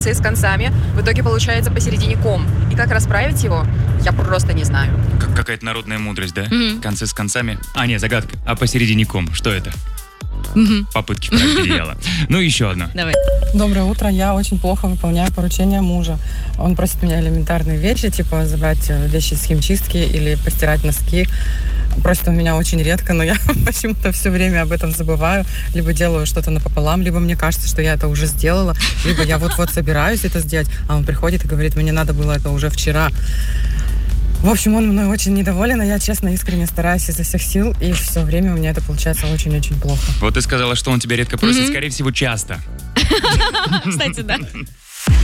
с концами, в итоге получается посередине ком. И как расправить его, я просто не знаю. Какая-то народная мудрость, да? Концы с концами. Загадка. А посередине ком. Что это? Попытки вправить одеяло. Ну, еще одно. Давай. Доброе утро. Я очень плохо выполняю поручения мужа. Он просит меня элементарные вещи, типа забрать вещи с химчистки или постирать носки. Просит он меня очень редко, но я почему-то все время об этом забываю. Либо делаю что-то напополам, либо мне кажется, что я это уже сделала, либо я вот-вот собираюсь это сделать, а он приходит и говорит, мне надо было это уже вчера. В общем, он мной очень недоволен, а я, честно, искренне стараюсь изо всех сил, и все время у меня это получается очень-очень плохо. Вот ты сказала, что он тебя редко просит, скорее всего, часто. Кстати, да.